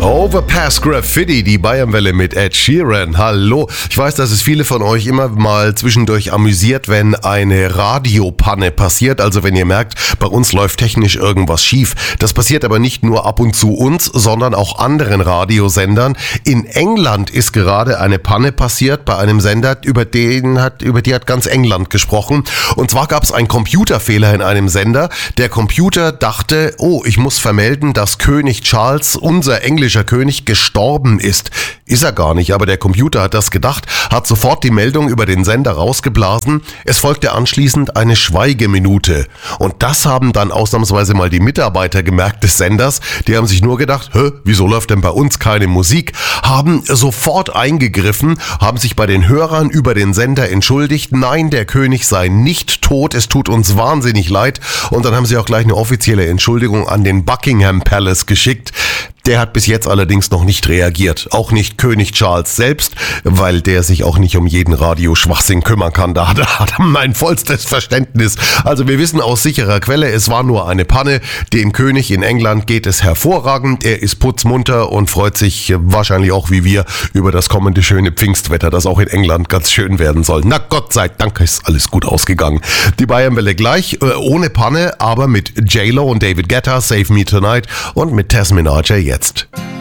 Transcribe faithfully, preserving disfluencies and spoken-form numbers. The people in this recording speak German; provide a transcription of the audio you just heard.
Overpass Graffiti, die Bayernwelle mit Ed Sheeran. Hallo. Ich weiß, dass es viele von euch immer mal zwischendurch amüsiert, wenn eine Radiopanne passiert. Also wenn ihr merkt, bei uns läuft technisch irgendwas schief. Das passiert aber nicht nur ab und zu uns, sondern auch anderen Radiosendern. In England ist gerade eine Panne passiert bei einem Sender, über den hat, über die hat ganz England gesprochen. Und zwar gab es einen Computerfehler in einem Sender. Der Computer dachte, oh, ich muss vermelden, dass König Charles, unser englischer König, gestorben ist. Ist er gar nicht, aber der Computer hat das gedacht, hat sofort die Meldung über den Sender rausgeblasen. Es folgte anschließend eine Schweigeminute. Und das haben dann ausnahmsweise mal die Mitarbeiter gemerkt des Senders. Die haben sich nur gedacht, hä, wieso läuft denn bei uns keine Musik? Haben sofort eingegriffen, haben sich bei den Hörern über den Sender entschuldigt. Nein, der König sei nicht tot, es tut uns wahnsinnig leid. Und dann haben sie auch gleich eine offizielle Entschuldigung an den Buckingham Palace geschickt. Der hat bis jetzt allerdings noch nicht reagiert. Auch nicht König Charles selbst, weil der sich auch nicht um jeden Radioschwachsinn kümmern kann. Da hat er mein vollstes Verständnis. Also wir wissen aus sicherer Quelle, es war nur eine Panne. Dem König in England geht es hervorragend. Er ist putzmunter und freut sich wahrscheinlich auch wie wir über das kommende schöne Pfingstwetter, das auch in England ganz schön werden soll. Na Gott sei Dank ist alles gut ausgegangen. Die Bayernwelle gleich, äh, ohne Panne, aber mit J-Lo und David Guetta, Save Me Tonight und mit Tess Minaj jetzt.